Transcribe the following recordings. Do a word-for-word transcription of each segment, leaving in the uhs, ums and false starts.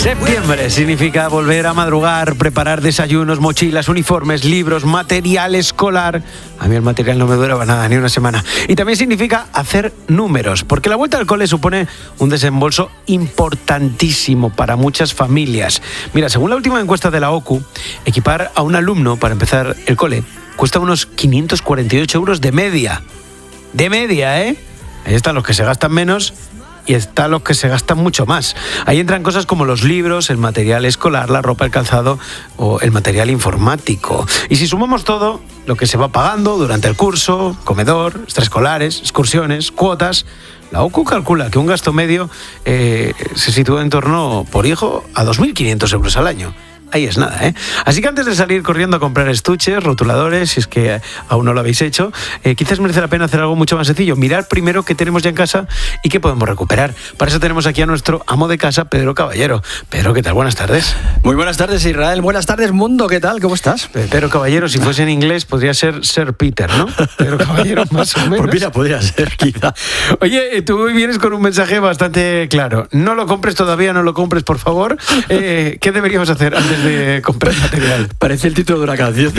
Septiembre significa volver a madrugar, preparar desayunos, mochilas, uniformes, libros, material escolar. A mí el material no me duraba nada, ni una semana. Y también significa hacer números, porque la vuelta al cole supone un desembolso importantísimo para muchas familias. Mira, según la última encuesta de la O C U, equipar a un alumno para empezar el cole cuesta unos quinientos cuarenta y ocho euros de media. De media, ¿eh? Ahí están los que se gastan menos y están los que se gastan mucho más. Ahí entran cosas como los libros, el material escolar, la ropa, el calzado o el material informático. Y si sumamos todo lo que se va pagando durante el curso, comedor, extraescolares, excursiones, cuotas, la O C U calcula que un gasto medio eh, se sitúa en torno, por hijo, a dos mil quinientos euros al año. Ahí es nada, ¿eh? Así que antes de salir corriendo a comprar estuches, rotuladores, si es que aún no lo habéis hecho, eh, quizás merece la pena hacer algo mucho más sencillo. Mirar primero qué tenemos ya en casa y qué podemos recuperar. Para eso tenemos aquí a nuestro amo de casa, Pedro Caballero. Pedro, ¿qué tal? Buenas tardes. Muy buenas tardes, Israel. Buenas tardes, mundo. ¿Qué tal? ¿Cómo estás? Pedro Caballero, si fuese en inglés, podría ser Sir Peter, ¿no? Pedro Caballero, más o menos. Pues mira, podría ser, quizá. Oye, tú vienes con un mensaje bastante claro. No lo compres todavía, no lo compres, por favor. Eh, ¿Qué deberíamos hacer antes de comprar material? Parece el título de una canción.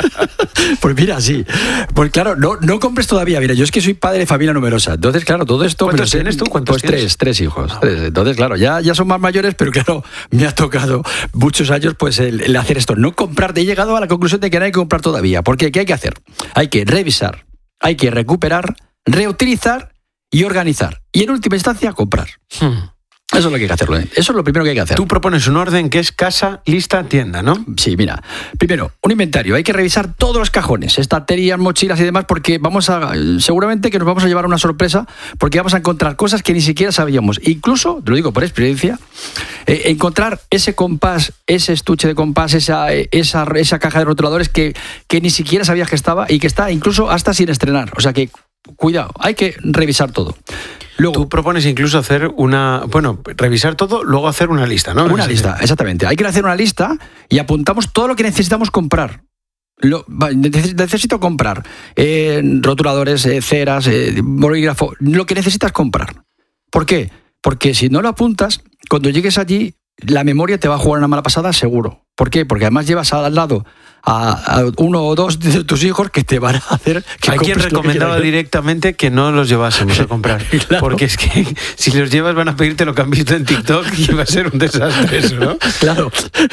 Pues mira, sí. Pues claro, no, no compres todavía. Mira, yo es que soy padre de familia numerosa. Entonces, claro, todo esto... ¿Cuántos tienes tú? ¿Cuántos Pues tienes? tres, tres hijos. Ah, tres. Entonces, claro, ya, ya son más mayores, pero claro, me ha tocado muchos años pues el, el hacer esto. No comprar. He llegado a la conclusión de que no hay que comprar todavía. Porque ¿qué hay que hacer? Hay que revisar, hay que recuperar, reutilizar y organizar. Y en última instancia, comprar. Hmm. Eso es lo que hay que hacerlo. ¿eh? Eso es lo primero que hay que hacer. Tú propones un orden que es casa, lista, tienda, ¿no? Sí, mira. Primero, un inventario. Hay que revisar todos los cajones, estanterías, mochilas y demás, porque vamos a, seguramente que nos vamos a llevar una sorpresa, porque vamos a encontrar cosas que ni siquiera sabíamos. Incluso, te lo digo por experiencia, eh, encontrar ese compás, ese estuche de compás, esa, esa, esa caja de rotuladores que, que ni siquiera sabías que estaba y que está incluso hasta sin estrenar. O sea que, cuidado, hay que revisar todo. Luego, tú propones incluso hacer una... Bueno, revisar todo, luego hacer una lista, ¿no? Una lista, exactamente. Hay que hacer una lista y apuntamos todo lo que necesitamos comprar. Lo, necesito comprar eh, rotuladores, eh, ceras, eh, bolígrafo, lo que necesitas comprar. ¿Por qué? Porque si no lo apuntas, cuando llegues allí, la memoria te va a jugar una mala pasada, seguro. ¿Por qué? Porque además llevas al lado a, a uno o dos de tus hijos que te van a hacer que Hay quien recomendaba que directamente que no los llevásemos a comprar. Claro. Porque es que si los llevas van a pedirte lo que han visto en TikTok y va a ser un desastre eso, ¿no? Claro.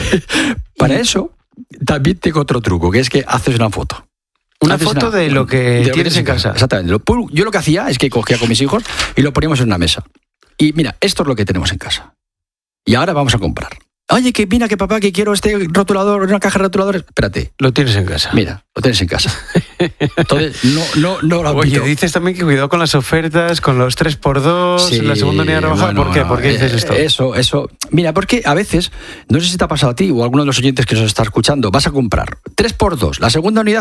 Para eso también tengo otro truco, que es que haces una foto. Una haces foto una, de lo que de tienes en casa. Exactamente. Yo lo que hacía es que cogía con mis hijos y lo poníamos en una mesa. Y mira, esto es lo que tenemos en casa. Y ahora vamos a comprar. Oye, que mira, que papá, que quiero este rotulador, una caja de rotuladores. Espérate. Lo tienes en casa. Mira, lo tienes en casa. Entonces, no, no, no lo Oye, apito. dices también que cuidado con las ofertas, con los tres por dos, sí, la segunda unidad rebaja. Bueno, ¿Por qué? ¿Por qué dices eh, esto? Eso, eso. Mira, porque a veces, no sé si te ha pasado a ti o a alguno de los oyentes que nos está escuchando, vas a comprar tres por dos, la segunda unidad